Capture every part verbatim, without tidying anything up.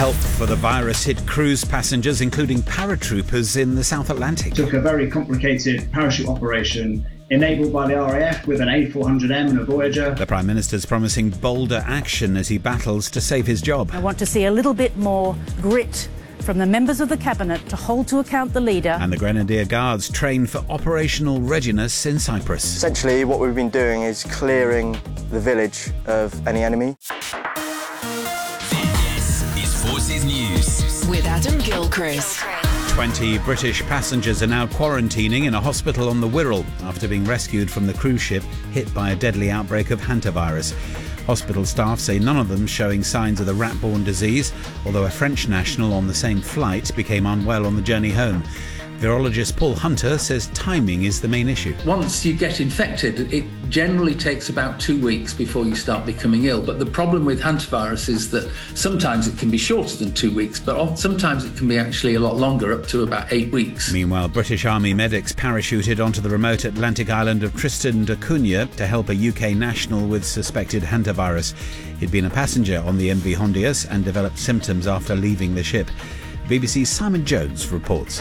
Help for the virus-hit cruise passengers, including paratroopers in the South Atlantic. Took a very complicated parachute operation enabled by the R A F with an A four hundred M and a Voyager. The Prime Minister's promising bolder action as he battles to save his job. I want to see a little bit more grit from the members of the Cabinet to hold to account the leader. And the Grenadier Guards train for operational readiness in Cyprus. Essentially, what we've been doing is clearing the village of any enemy. This is Forces News with Adam Gilchrist. twenty British passengers are now quarantining in a hospital on the Wirral after being rescued from the cruise ship hit by a deadly outbreak of hantavirus. Hospital staff say none of them showing signs of the rat-borne disease, although a French national on the same flight became unwell on the journey home. Virologist Paul Hunter says timing is the main issue. Once you get infected, it generally takes about two weeks before you start becoming ill. But the problem with hantavirus is that sometimes it can be shorter than two weeks, but sometimes it can be actually a lot longer, up to about eight weeks. Meanwhile, British Army medics parachuted onto the remote Atlantic island of Tristan da Cunha to help a U K national with suspected hantavirus. He'd been a passenger on the M V Hondias and developed symptoms after leaving the ship. B B C's Simon Jones reports.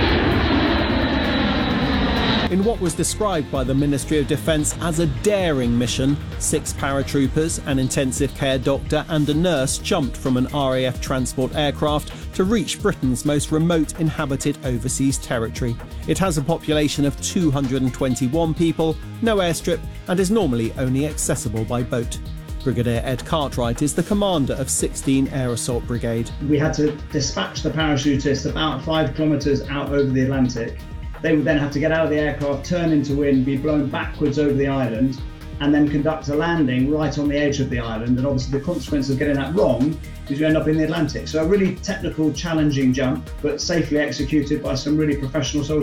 In what was described by the Ministry of Defence as a daring mission, six paratroopers, an intensive care doctor and a nurse jumped from an R A F transport aircraft to reach Britain's most remote inhabited overseas territory. It has a population of two hundred twenty-one people, no airstrip, and is normally only accessible by boat. Brigadier Ed Cartwright is the commander of sixteen Air Assault Brigade. We had to dispatch the parachutists about five kilometres out over the Atlantic. They would then have to get out of the aircraft, turn into wind, be blown backwards over the island, and then conduct a landing right on the edge of the island. And obviously the consequence of getting that wrong is you end up in the Atlantic. So a really technical, challenging jump, but safely executed by some really professional soldiers.